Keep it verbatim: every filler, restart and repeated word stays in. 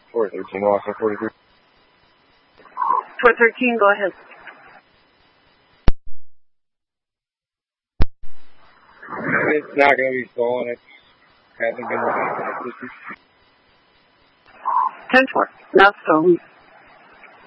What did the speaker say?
four thirteen, Watson forty-three. four thirteen, go ahead. It's not going to be stolen. It hasn't been. ten four, not stolen.